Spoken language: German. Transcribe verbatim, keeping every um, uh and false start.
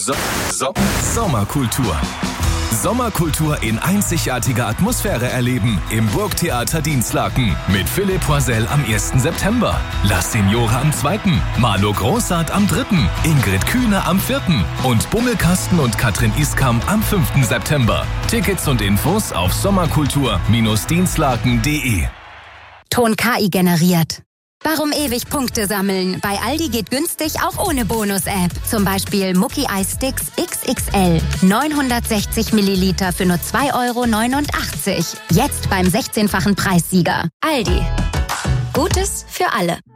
So, so, Sommerkultur. Sommerkultur in einzigartiger Atmosphäre erleben im Burgtheater Dinslaken mit Philipp Poisel am ersten September, La Signora am zweiten, Marlo Großart am dritten, Ingrid Kühne am vierten und Bummelkasten und Katrin Iskamp am fünften September. Tickets und Infos auf sommerkultur Dinslaken punkt de. Ton K I generiert. Warum ewig Punkte sammeln? Bei Aldi geht günstig auch ohne Bonus-App. Zum Beispiel Mucki Eis-Sticks X X L. neunhundertsechzig Milliliter für nur zwei Euro neunundachtzig. Jetzt beim sechzehnfachen Preissieger. Aldi. Gutes für alle.